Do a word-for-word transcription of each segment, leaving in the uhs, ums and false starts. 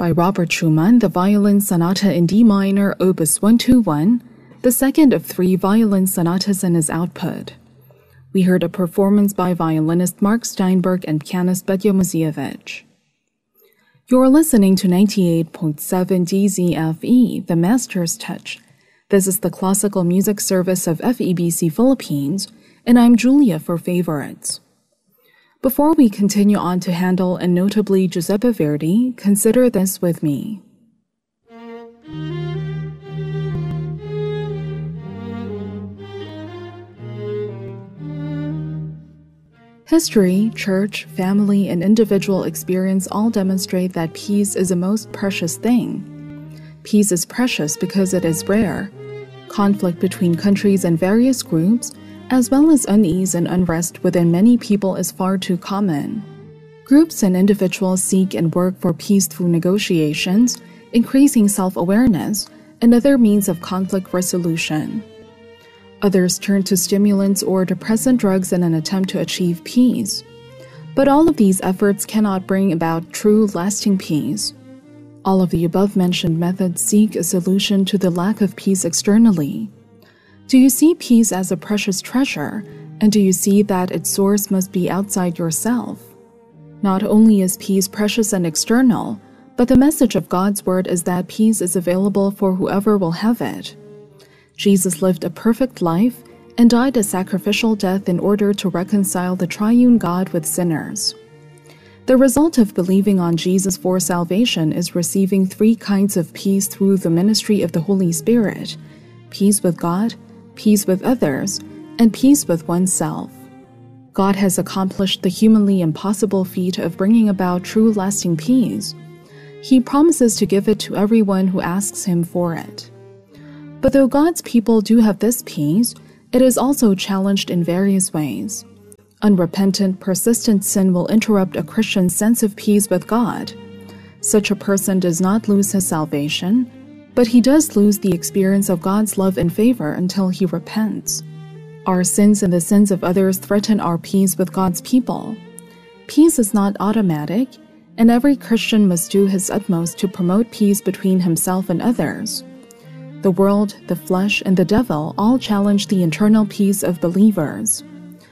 By Robert Schumann, the Violin Sonata in D minor, Opus one twenty-one, the second of three violin sonatas in his output. We heard a performance by violinist Mark Steinberg and pianist Betya Muzievich. You're listening to ninety-eight point seven D Z F E, the Master's Touch. This is the classical music service of F E B C Philippines, and I'm Julia for favorites. Before we continue on to Handel and notably Giuseppe Verdi, consider this with me. History, church, family, and individual experience all demonstrate that peace is a most precious thing. Peace is precious because it is rare. Conflict between countries and various groups, as well as unease and unrest within many people, is far too common. Groups and individuals seek and work for peace through negotiations, increasing self-awareness, and other means of conflict resolution. Others turn to stimulants or depressant drugs in an attempt to achieve peace. But all of these efforts cannot bring about true, lasting peace. All of the above-mentioned methods seek a solution to the lack of peace externally. Do you see peace as a precious treasure, and do you see that its source must be outside yourself? Not only is peace precious and external, but the message of God's word is that peace is available for whoever will have it. Jesus lived a perfect life and died a sacrificial death in order to reconcile the triune God with sinners. The result of believing on Jesus for salvation is receiving three kinds of peace through the ministry of the Holy Spirit: peace with God, peace with others, and peace with oneself. God has accomplished the humanly impossible feat of bringing about true lasting peace. He promises to give it to everyone who asks him for it. But though God's people do have this peace, it is also challenged in various ways. Unrepentant, persistent sin will interrupt a Christian's sense of peace with God. Such a person does not lose his salvation, but he does lose the experience of God's love and favor until he repents. Our sins and the sins of others threaten our peace with God's people. Peace is not automatic, and every Christian must do his utmost to promote peace between himself and others. The world, the flesh, and the devil all challenge the internal peace of believers.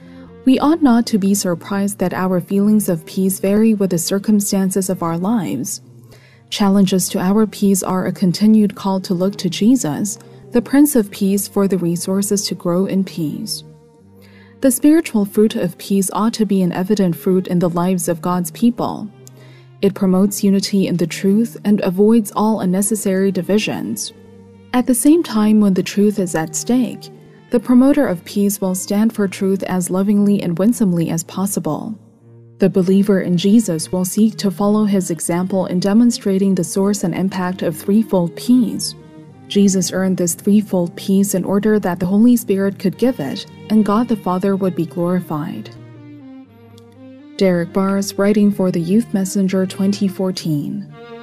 We ought not to be surprised that our feelings of peace vary with the circumstances of our lives. Challenges to our peace are a continued call to look to Jesus, the Prince of Peace, for the resources to grow in peace. The spiritual fruit of peace ought to be an evident fruit in the lives of God's people. It promotes unity in the truth and avoids all unnecessary divisions. At the same time, when the truth is at stake, the promoter of peace will stand for truth as lovingly and winsomely as possible. The believer in Jesus will seek to follow his example in demonstrating the source and impact of threefold peace. Jesus earned this threefold peace in order that the Holy Spirit could give it, and God the Father would be glorified. Derek Barrs, writing for the Youth Messenger twenty fourteen.